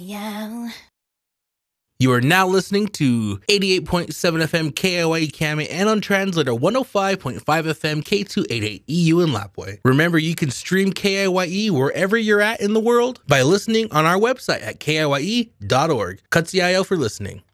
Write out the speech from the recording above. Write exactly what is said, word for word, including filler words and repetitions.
Yeah. You are now listening to eighty-eight point seven F M K I Y E Kame and on translator one oh five point five F M K two eighty-eight E U in Lapwai. Remember, you can stream K I Y E wherever you're at in the world by listening on our website at K I Y E dot org. Katsiayo for listening.